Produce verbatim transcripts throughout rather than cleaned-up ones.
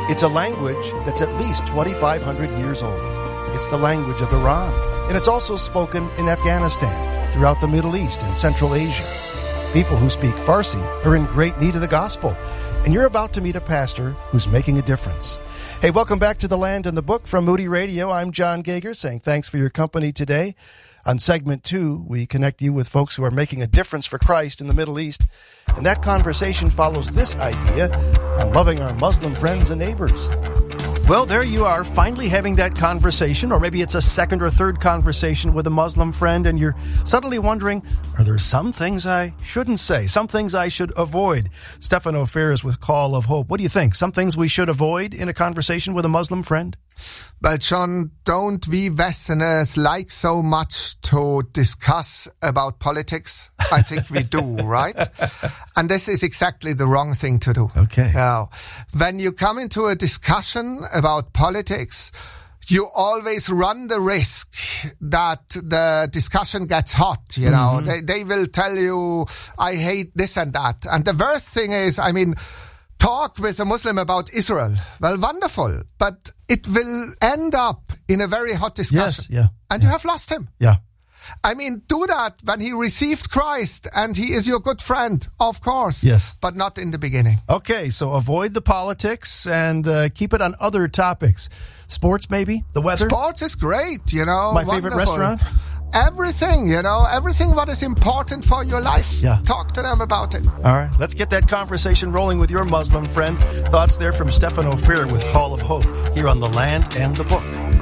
It's a language that's at least twenty-five hundred years old. It's the language of Iran, and it's also spoken in Afghanistan, throughout the Middle East and Central Asia. People who speak Farsi are in great need of the gospel, and you're about to meet a pastor who's making a difference. Hey, welcome back to The Land and the Book from Moody Radio. I'm John Gager, saying thanks for your company today. On segment two, we connect you with folks who are making a difference for Christ in the Middle East. And that conversation follows this idea on loving our Muslim friends and neighbors. Well, there you are, finally having that conversation, or maybe it's a second or third conversation with a Muslim friend, and you're suddenly wondering, are there some things I shouldn't say, some things I should avoid? Stefan Ophir is with Call of Hope. What do you think? Some things we should avoid in a conversation with a Muslim friend? Well, John, don't we Westerners like so much to discuss about politics? I think we do, right? And this is exactly the wrong thing to do. Okay. Now, when you come into a discussion about politics, you always run the risk that the discussion gets hot, you know. Mm-hmm. They, they will tell you, I hate this and that. And the worst thing is, I mean, talk with a Muslim about Israel. Well, wonderful. But it will end up in a very hot discussion. Yes, yeah. And yeah. you have lost him. Yeah. I mean, do that when he received Christ and he is your good friend, of course. Yes. But not in the beginning. Okay, so avoid the politics and uh, keep it on other topics. Sports, maybe? The weather? Sports is great, you know. My favorite wonderful. restaurant? Everything, you know, everything what is important for your life. Yeah. Talk to them about it. All right, let's get that conversation rolling with your Muslim friend. Thoughts there from Stefan Ophir with Call of Hope here on The Land and the Book.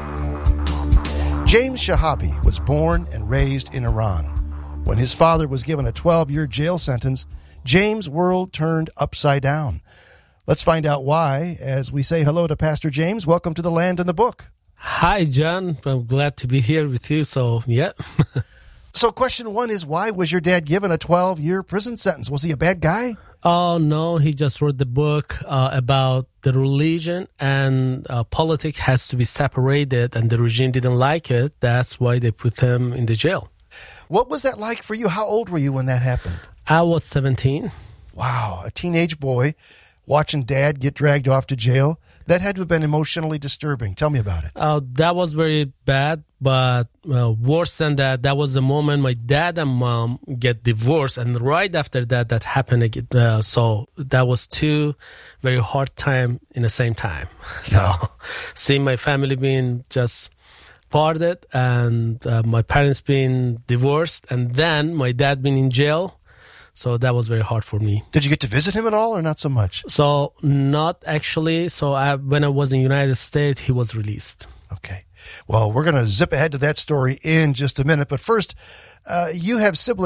James Shahabi was born and raised in Iran. When his father was given a twelve-year jail sentence, James' world turned upside down. Let's find out why as we say hello to Pastor James. Welcome to The Land and the Book. Hi, John. I'm glad to be here with you. So, yeah. So question one is, why was your dad given a twelve-year prison sentence? Was he a bad guy? Oh, no. He just wrote the book uh, about the religion and uh, politics has to be separated, and the regime didn't like it. That's why they put him in the jail. What was that like for you? How old were you when that happened? I was seventeen. Wow, a teenage boy watching dad get dragged off to jail. That had to have been emotionally disturbing. Tell me about it. Uh, that was very bad, but uh, worse than that, that was the moment my dad and mom get divorced, and right after that, that happened again. Uh, so that was two very hard time in the same time. So Yeah. seeing my family being just parted, and uh, my parents being divorced, and then my dad being in jail. So that was very hard for me. Did you get to visit him at all or not so much? So not actually. So I, when I was in the United States, he was released. Okay. Well, we're going to zip ahead to that story in just a minute. But first, uh, you have siblings.